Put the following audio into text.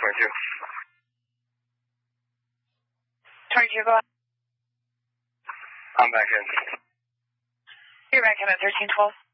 22. 22, go on. I'm back in. You're back in at 1312.